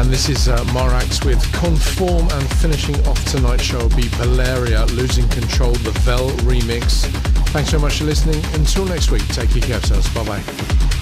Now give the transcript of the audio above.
And this is Morax with Conform, and finishing off tonight's show will be Valeria, Losing Control, the Vel remix. Thanks so much for listening. Until next week, take care of yourselves. Bye bye.